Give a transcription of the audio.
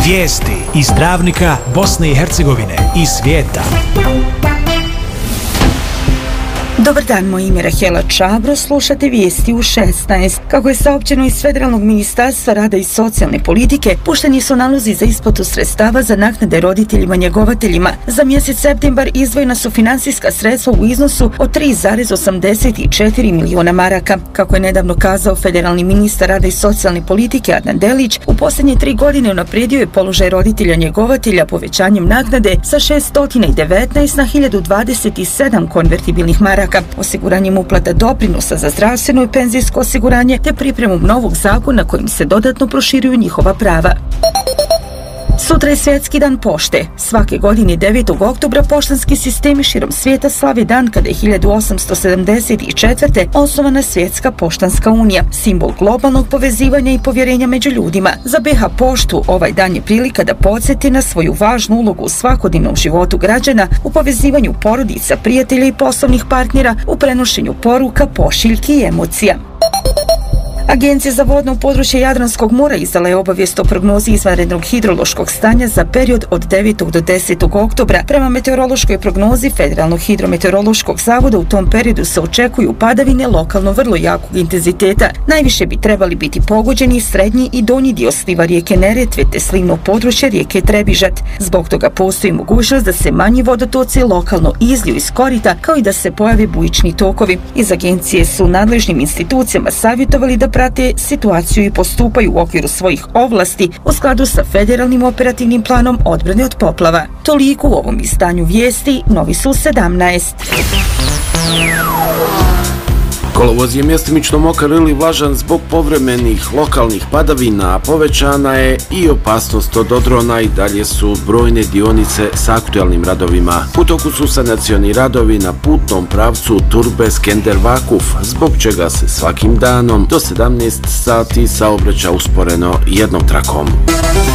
Vijesti iz Travnika, Bosne i Hercegovine i svijeta. Dobar dan, moje ime je Rahela Čabro, slušate vijesti u 16. Kako je saopćeno iz Federalnog ministarstva rada i socijalne politike, pušteni su nalozi za isplatu sredstava za naknade roditeljima njegovateljima. Za mjesec septembar izdvojena su financijska sredstva u iznosu od 3,84 miliona maraka. Kako je nedavno kazao federalni ministar rada i socijalne politike Adnan Delić, u posljednje 3 godine unaprijedio je položaj roditelja njegovatelja povećanjem naknade sa 619 na 1027 konvertibilnih maraka, osiguranjem uplata doprinosa za zdravstveno i penzijsko osiguranje te pripremom novog zakona kojim se dodatno proširuju njihova prava. Sutra je Svjetski dan pošte. Svake godine 9. oktobra poštanski sistemi širom svijeta slave dan kada je 1874. osnovana Svjetska poštanska unija, simbol globalnog povezivanja i povjerenja među ljudima. Za BiH poštu ovaj dan je prilika da podsjeti na svoju važnu ulogu u svakodnevnom životu građana, u povezivanju porodica, prijatelja i poslovnih partnera, u prenošenju poruka, pošiljki i emocija. Agencija za vodno područje Jadranskog mora izdala je obavijest o prognozi izvanrednog hidrološkog stanja za period od 9. do 10. oktobra. Prema meteorološkoj prognozi Federalnog hidrometeorološkog zavoda u tom periodu se očekuju padavine lokalno vrlo jakog intenziteta. Najviše bi trebali biti pogođeni srednji i donji dio sliva rijeke Neretve te slivno područje rijeke Trebižat. Zbog toga postoji mogućnost da se manji vodotoci lokalno izliju iz korita, kao i da se pojave bujični tokovi. Iz agencije su nadležnim institucijama savjetovali da prate situaciju i postupaju u okviru svojih ovlasti u skladu sa federalnim operativnim planom odbrane od poplava. Toliko u ovom izdanju vijesti, novi su 17. Kolovoz je mjestimično mokar ili vlažan zbog povremenih lokalnih padavina, a povećana je i opasnost od odrona i dalje su brojne dionice s aktualnim radovima. U toku su sanacioni radovi na putnom pravcu Turbe-Skender-Vakuf, zbog čega se svakim danom do 17 sati saobraća usporeno jednom trakom.